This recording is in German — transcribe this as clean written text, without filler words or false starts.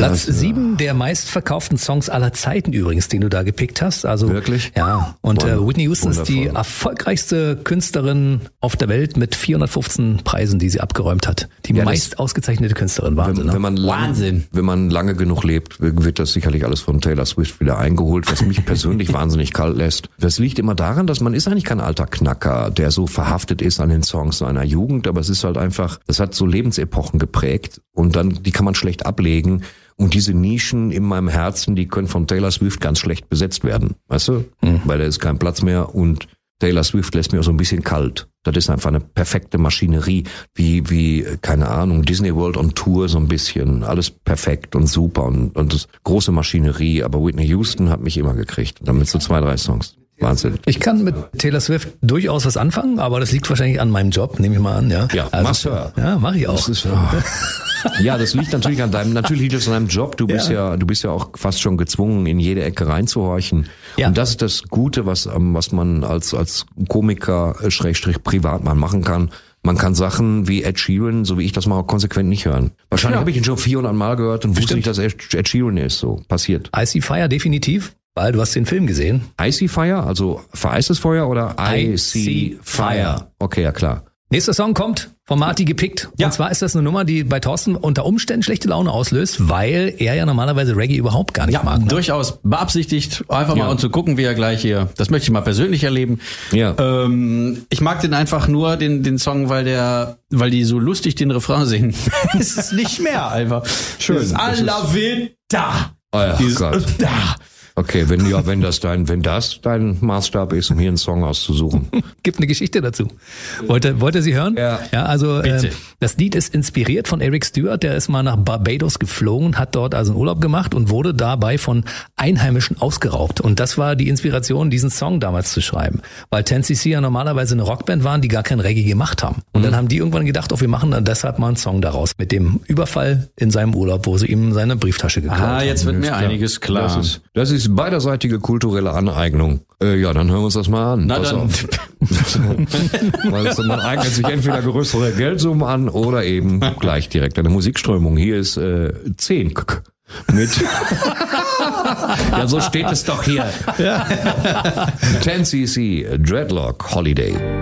Platz 7 der meistverkauften Songs aller Zeiten übrigens, den du da gepickt hast. Also, wirklich? Ja. Und Whitney Houston ist die Wundervoll. erfolgreichste Künstlerin auf der Welt mit 415 Preisen, die sie abgeräumt hat. Die meist ausgezeichnete Künstlerin. Wahnsinn. Wenn man lange genug lebt, wird das sicherlich alles von Taylor Swift wieder eingeholt, was mich persönlich wahnsinnig kalt lässt. Das liegt immer daran, dass man ist eigentlich kein alter Knacker, der so verhaftet ist an den Songs seiner Jugend, aber es ist halt einfach, das hat so Lebensepochen geprägt und dann, die kann man schlecht ablegen. Und diese Nischen in meinem Herzen, die können von Taylor Swift ganz schlecht besetzt werden, weißt du? Weil da ist kein Platz mehr und Taylor Swift lässt mir auch so ein bisschen kalt. Das ist einfach eine perfekte Maschinerie, wie keine Ahnung, Disney World on Tour so ein bisschen. Alles perfekt und super und das große Maschinerie. Aber Whitney Houston hat mich immer gekriegt. Damit so 2, 3 Songs. Wahnsinn. Ich kann mit Taylor Swift durchaus was anfangen, aber das liegt wahrscheinlich an meinem Job, nehme ich mal an. Ja, also, ja, mache ich auch. Ja, das liegt natürlich an natürlich liegt es an deinem Job. Du bist ja auch fast schon gezwungen, in jede Ecke reinzuhorchen. Ja. Und das ist das Gute, was man als Komiker Privatmann machen kann. Man kann Sachen wie Ed Sheeran, so wie ich das mache, konsequent nicht hören. Wahrscheinlich habe ich ihn schon 400 Mal gehört und wusste nicht, dass Ed Sheeran ist. So passiert. Icy Fire definitiv. Weil du hast den Film gesehen. Icy Fire, also vereistes Feuer oder Icy Fire? Okay, ja klar. Nächster Song kommt von Marty gepickt. Ja. Und zwar ist das eine Nummer, die bei Thorsten unter Umständen schlechte Laune auslöst, weil er ja normalerweise Reggae überhaupt gar nicht mag. Ne? Durchaus beabsichtigt. Einfach mal um zu gucken, wie er gleich hier, das möchte ich mal persönlich erleben. Ja. Ich mag den einfach nur, den Song, weil die so lustig den Refrain singen. Es ist nicht mehr einfach. Schön. Alla Vita. Oh ja, Gott. Da. Okay, wenn das dein Maßstab ist, um hier einen Song auszusuchen. Gibt eine Geschichte dazu. Wollt ihr sie hören? Ja, also das Lied ist inspiriert von Eric Stewart, der ist mal nach Barbados geflogen, hat dort also einen Urlaub gemacht und wurde dabei von Einheimischen ausgeraubt. Und das war die Inspiration, diesen Song damals zu schreiben. Weil 10cc ja normalerweise eine Rockband waren, die gar kein Reggae gemacht haben. Und dann haben die irgendwann gedacht, wir machen dann deshalb mal einen Song daraus. Mit dem Überfall in seinem Urlaub, wo sie ihm seine Brieftasche geklaut haben. Jetzt wird mir einiges klar. Das ist beiderseitige kulturelle Aneignung. Ja, dann hören wir uns das mal an. Na dann. Weil man eignet sich entweder größere Geldsummen an oder eben gleich direkt eine Musikströmung. Hier ist 10 mit ja, so steht es doch hier. 10cc Dreadlock Holiday.